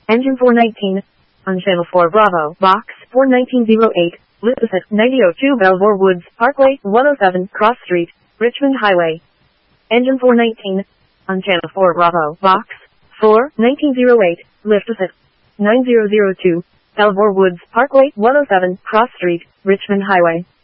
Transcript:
Engine 419. On Channel 4 Bravo, Box 41908, Lisbeth 9002 Belvoir Woods, Parkway 107, Cross Street, Richmond Highway. Engine 419. On Channel 4 Bravo, Box 41908, Lisbeth 9002, Belvoir Woods, Parkway 107, Cross Street, Richmond Highway.